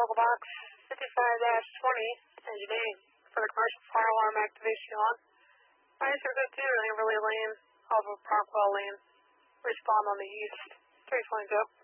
local box 55-20, engineering for the commercial fire alarm activation on. Fire service 2 in Everly Lane, off of Prockwell Lane. Respond on the east, 320.